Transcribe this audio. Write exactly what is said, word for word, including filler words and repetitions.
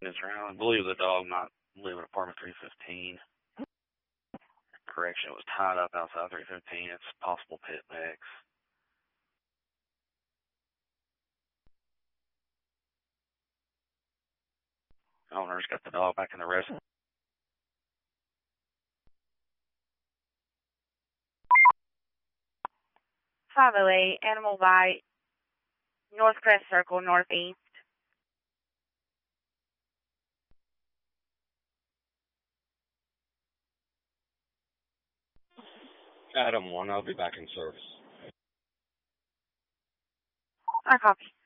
It's around. I believe the dog might live in apartment three fifteen. Correction, it was tied up outside three fifteen. It's possible pit mix. Owner's got the dog back in the rest. five oh eight, Animal Bite, Northcrest Circle, Northeast. Adam one, I'll be back in service. I copy.